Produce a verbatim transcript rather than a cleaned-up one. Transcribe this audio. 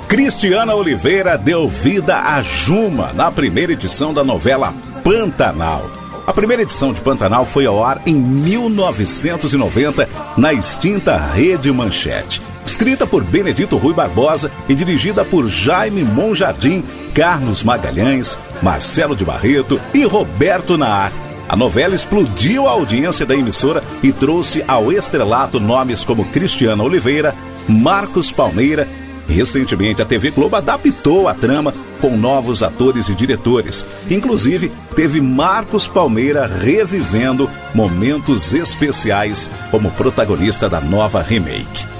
Cristiana Oliveira deu vida a Juma na primeira edição da novela Pantanal. A primeira edição de Pantanal foi ao ar em mil novecentos e noventa na extinta Rede Manchete. Escrita por Benedito Rui Barbosa e dirigida por Jaime Monjardim, Carlos Magalhães, Marcelo de Barreto e Roberto Naar. A novela explodiu a audiência da emissora e trouxe ao estrelato nomes como Cristiana Oliveira, Marcos Palmeira. Recentemente, a T V Globo adaptou a trama com novos atores e diretores. Inclusive, teve Marcos Palmeira revivendo momentos especiais como protagonista da nova remake.